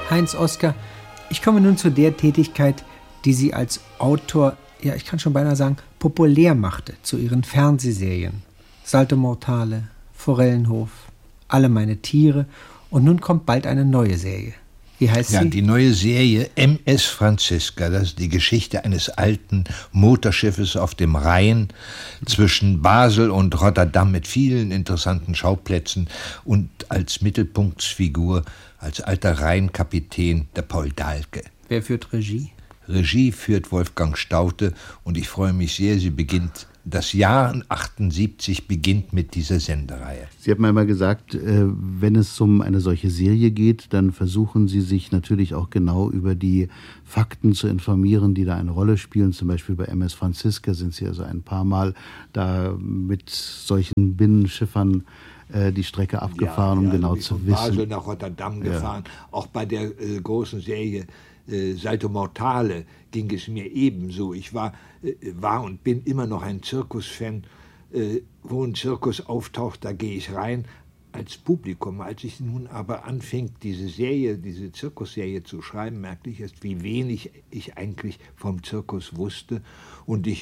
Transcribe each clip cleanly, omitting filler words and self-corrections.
Heinz Oskar, ich komme nun zu der Tätigkeit, die Sie als Autor, ja, ich kann schon beinahe sagen, populär machte, zu Ihren Fernsehserien. Salto Mortale, Forellenhof, Alle meine Tiere und nun kommt bald eine neue Serie. Wie heißt sie? Ja, die neue Serie MS Franziska, das ist die Geschichte eines alten Motorschiffes auf dem Rhein zwischen Basel und Rotterdam mit vielen interessanten Schauplätzen und als Mittelpunktsfigur, als alter Rheinkapitän, der Paul Dahlke. Wer führt Regie? Regie führt Wolfgang Staudte und ich freue mich sehr, das Jahr 78 beginnt mit dieser Sendereihe. Sie haben einmal gesagt, wenn es um eine solche Serie geht, dann versuchen Sie sich natürlich auch genau über die Fakten zu informieren, die da eine Rolle spielen. Zum Beispiel bei MS Franziska sind Sie also ein paar Mal da mit solchen Binnenschiffern die Strecke abgefahren, um genau zu wissen. Basel nach Rotterdam gefahren, auch bei der großen Serie Salto Mortale ging es mir ebenso. Ich war und bin immer noch ein Zirkusfan. Wo ein Zirkus auftaucht, da gehe ich rein als Publikum. Als ich nun aber anfing, diese Zirkusserie zu schreiben, merkte ich erst, wie wenig ich eigentlich vom Zirkus wusste. Und ich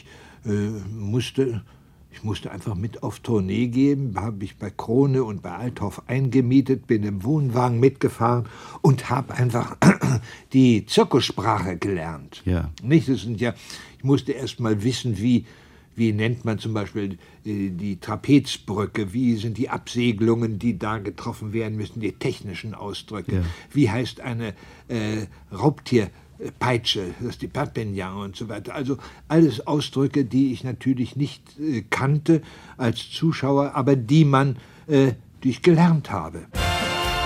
musste einfach mit auf Tournee gehen, habe ich bei Krone und bei Althoff eingemietet, bin im Wohnwagen mitgefahren und habe einfach die Zirkussprache gelernt. Ja. Nicht? Ich musste erst mal wissen, wie nennt man zum Beispiel die Trapezbrücke, wie sind die Absegelungen, die da getroffen werden müssen, die technischen Ausdrücke, ja. Wie heißt eine Raubtierpeitsche, das ist die Perpignan und so weiter. Also alles Ausdrücke, die ich natürlich nicht kannte als Zuschauer, aber die ich gelernt habe.